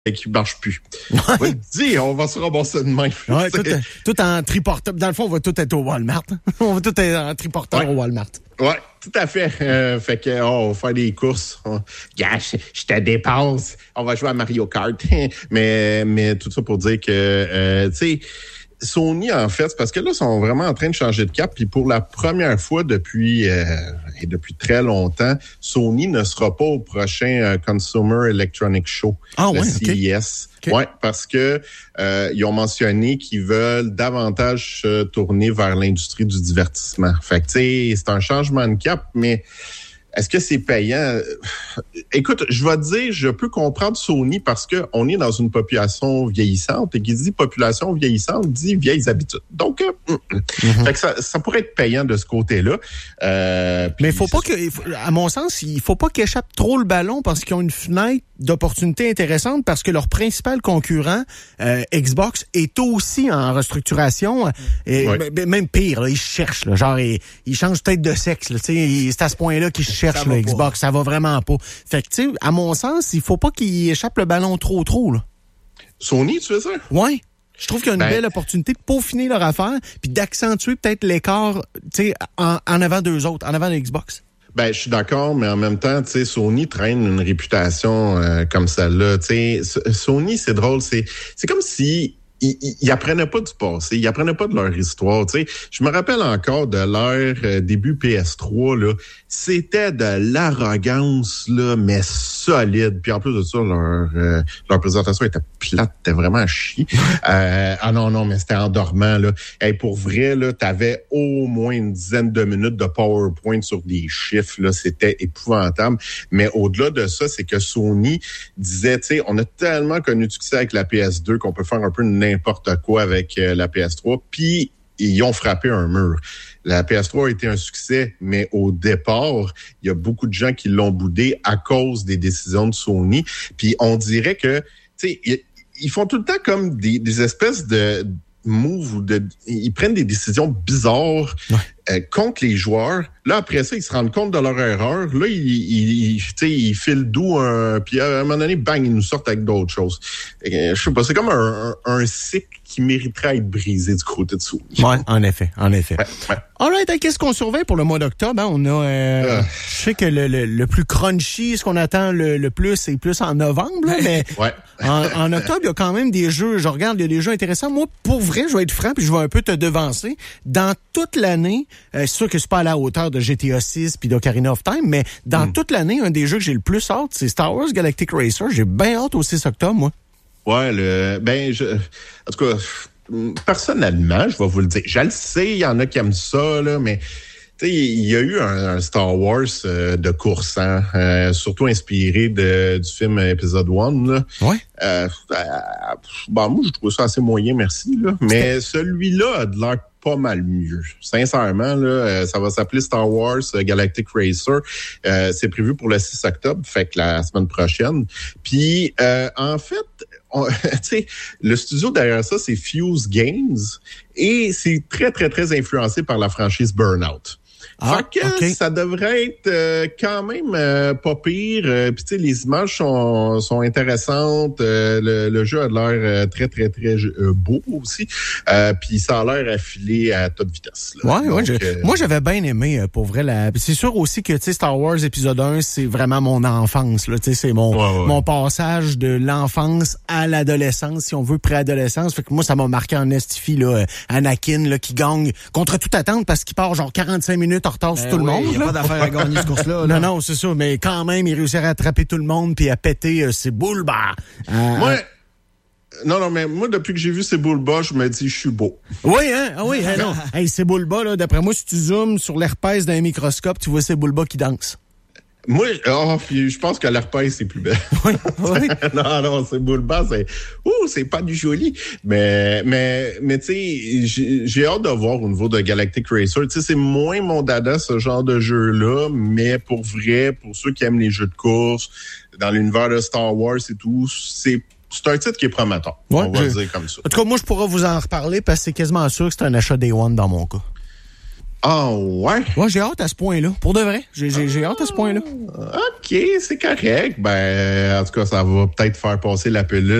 qui marche plus. Ouais. Dis, on va se rembourser de main. Ouais, tout en triporteur. Dans le fond, on va tout être au Walmart. On va tout être en triporteur au Walmart. Ouais, tout à fait. Fait que on va faire des courses. Je te dépasse. On va jouer à Mario Kart. mais tout ça pour dire que, tu sais, Sony, en fait, c'est parce que là, ils sont vraiment en train de changer de cap. Puis pour la première fois depuis très longtemps, Sony ne sera pas au prochain Consumer Electronics Show, le CES. Okay. Ouais, parce que ils ont mentionné qu'ils veulent davantage se tourner vers l'industrie du divertissement. Fait que tu sais, c'est un changement de cap, mais est-ce que c'est payant? Écoute, je vais te dire, je peux comprendre Sony parce que on est dans une population vieillissante et qui dit population vieillissante dit vieilles habitudes. Donc, fait que ça pourrait être payant de ce côté-là. Mais il faut pas que, à mon sens, il faut pas qu'ils échappent trop le ballon parce qu'ils ont une fenêtre d'opportunités intéressantes parce que leur principal concurrent, Xbox, est aussi en restructuration. Et même pire, là, ils cherchent, là, genre ils changent peut-être de sexe. Là, c'est à ce point-là qu'ils cherchent le Xbox. Ça va vraiment pas. Fait que, tu sais, à mon sens, il faut pas qu'ils échappent le ballon trop, là. Sony, tu veux ça? Oui. Je trouve qu'il y a une belle opportunité de peaufiner leur affaire puis d'accentuer peut-être l'écart, tu sais, en avant d'eux autres, en avant de Xbox. Ben, je suis d'accord, mais en même temps, tu sais, Sony traîne une réputation comme celle-là. Tu sais, Sony, c'est drôle, c'est comme si ils apprenaient pas du passé, ils apprenaient pas de leur histoire. Tu sais, je me rappelle encore de leur début PS3 là, c'était de l'arrogance là, mais solide. Puis en plus de ça, leur présentation était plate, c'était vraiment à chier. Non, mais c'était endormant là. Hey, pour vrai là, t'avais au moins une dizaine de minutes de PowerPoint sur des chiffres là, c'était épouvantable. Mais au-delà de ça, c'est que Sony disait, tu sais, on a tellement connu de succès avec la PS2 qu'on peut faire un peu n'importe quoi avec la PS3, puis ils ont frappé un mur. La PS3 a été un succès, mais au départ, il y a beaucoup de gens qui l'ont boudé à cause des décisions de Sony. Puis on dirait que, tu sais, ils font tout le temps comme des espèces de moves ou ils prennent des décisions bizarres contre les joueurs. Là, après ça, ils se rendent compte de leur erreur. Là, ils filent doux, puis à un moment donné, bang, ils nous sortent avec d'autres choses. Je sais pas, c'est comme un cycle qui mériterait à être brisé du côté de Sony. Oui, en effet. Ouais. All right, qu'est-ce qu'on surveille pour le mois d'octobre? On a, je sais que le plus crunchy, ce qu'on attend le plus, c'est plus en novembre, là, mais en octobre, il y a quand même des jeux, je regarde, il y a des jeux intéressants. Moi, pour vrai, je vais être franc, puis je vais un peu te devancer. Dans toute l'année, c'est sûr que c'est pas à la hauteur de GTA 6 puis d'Ocarina of Time, mais dans toute l'année, un des jeux que j'ai le plus hâte, c'est Star Wars Galactic Racer. J'ai bien hâte au 6 octobre, moi. Ouais, en tout cas, personnellement, je vais vous le dire, je le sais, il y en a qui aiment ça, là, mais tu sais, il y a eu un Star Wars de course, surtout inspiré du film épisode 1. Là. Ouais. Moi, je trouve ça assez moyen, merci. Là. Mais celui-là a de l'air pas mal mieux. Sincèrement, là, ça va s'appeler Star Wars Galactic Racer. C'est prévu pour le 6 octobre, fait que la semaine prochaine. Puis, en fait, tu sais, le studio derrière ça, c'est Fuse Games et c'est très, très, très influencé par la franchise Burnout. Fait que ça devrait être quand même pas pire. Puis tu sais, les images sont intéressantes. Le jeu a l'air très, très, très beau aussi. Puis ça a l'air affilé à toute vitesse. Là. Ouais, donc, moi j'avais bien aimé pour vrai. C'est sûr aussi que tu sais, Star Wars épisode 1, c'est vraiment mon enfance. Là, tu sais, c'est mon passage de l'enfance à l'adolescence, si on veut préadolescence. Fait que moi ça m'a marqué en estifi là, Anakin là qui gagne contre toute attente parce qu'il part genre 45 minutes en retard sur tout le monde. Il n'y a pas d'affaire à gagner ce course-là. Là. Non, c'est ça. Mais quand même, il réussit à rattraper tout le monde puis à péter ses boules. Mais moi, depuis que j'ai vu ces boules-bas, je me dis, je suis beau. Oui, hein? Ah oui, non. Hey, ces boules-bas, là, d'après moi, si tu zoomes sur l'herpès d'un microscope, tu vois ces boules-bas qui dansent. Moi, je pense que l'herpès, c'est plus belle. Oui. non, c'est Boulba, c'est pas du joli. Mais tu sais, j'ai hâte de voir au niveau de Galactic Racer. Tu sais, c'est moins mon dada, ce genre de jeu-là, mais pour vrai, pour ceux qui aiment les jeux de course, dans l'univers de Star Wars et tout, c'est un titre qui est prometteur. On va le dire comme ça. En tout cas, moi, je pourrais vous en reparler parce que c'est quasiment sûr que c'est un achat Day One dans mon cas. Ah ouais? Moi, j'ai hâte à ce point-là. Pour de vrai, j'ai hâte à ce point-là. OK, c'est correct. Ben, en tout cas, ça va peut-être faire passer la pilule.